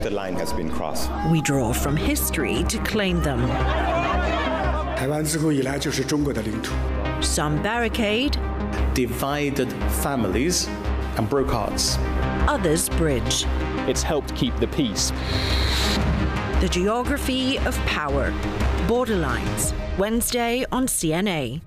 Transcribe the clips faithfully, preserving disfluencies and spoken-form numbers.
The line has been crossed. We draw from history to claim them. 台湾自古以来就是中国的领土。 Some barricade, divided families and broke hearts. others bridge. It's helped keep the peace. The geography of power. Borderlines. Wednesday on C N A.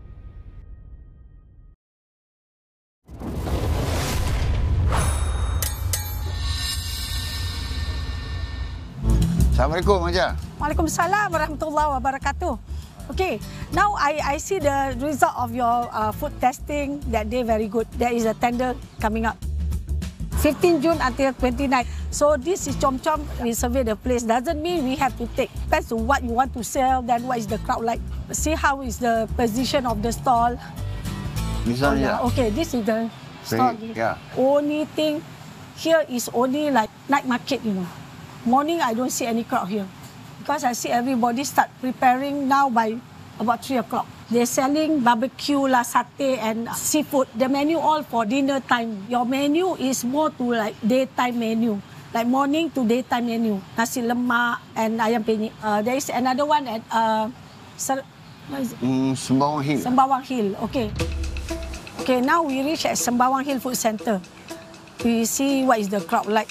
Assalamualaikum, Maja. Waalaikumsalam warahmatullahi wabarakatuh. Okay, now I I see the result of your uh, food testing that day very good. There is a tender coming up. fifteenth June until twenty-ninth. So this is Chom Chom. We survey the place. Doesn't mean we have to take. Depends on what you want to sell, then what is the crowd like. See how is the position of the stall. This one, yeah. Okay, this is the stall. Yeah. Only thing here is only like night market, you know. Morning, I don't see any crowd here. Because I see everybody start preparing now by about three o'clock. They're selling barbecue, lah, satay and seafood. The menu all for dinner time. Your menu is more to like daytime menu. Like morning to daytime menu. Nasi lemak and ayam penyet. Uh, there is another one at uh, what is it? Mm, Sembawang Hill. Sembawang Hill, okay. Okay, now we reach at Sembawang Hill Food Centre. We see what is the crowd like.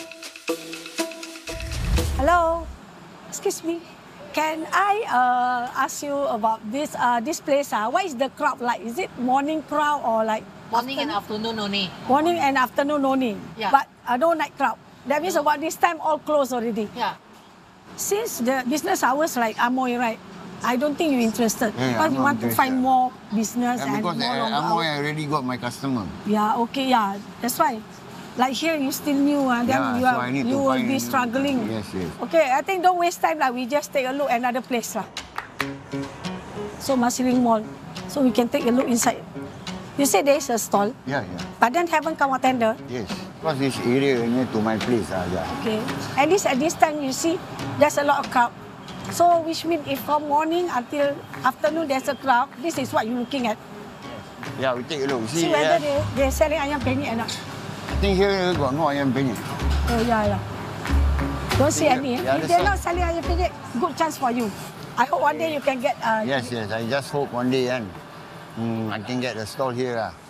Hello, excuse me. Can I uh, ask you about this uh, this place? Uh, what is the crowd like? Is it morning crowd or like morning and afternoon only? Morning and afternoon only. Yeah. But uh, no night crowd. That means about this time all closed already. Yeah. Since the business hours like Amoy, right? I don't think you're interested Yeah, because I'm you not want to find interested. more business Yeah, and because more uh, longer Amoy hours. already got my customer. Yeah. Okay. Yeah. That's why. Like here, you still new, and then Yeah, you, so are, I need you to will find- be struggling. Yes, yes. Okay, I think don't waste time lah. We just take a look at another place lah. So Marsiling Mall. So we can take a look inside. You say there is a stall, Yeah, yeah. but then haven't come a tender. Yes. Because this area near to my place. Uh, yeah. Okay. At least at this time, you see, there's a lot of crowd. So which means if from morning until afternoon there's a crowd, this is what you're looking at. Yeah, we take a look. See, See, whether yeah. they, they're selling ayam penyet or not. I think here got no ayam penyet. Oh, yeah, yeah. Don't see Yeah, any. eh? yeah, If that's they're all. not selling ayam penyet, good chance for you. I hope one day you can get... Uh, Yes, yes. I just hope one day and mm, I can get a stall here. Uh.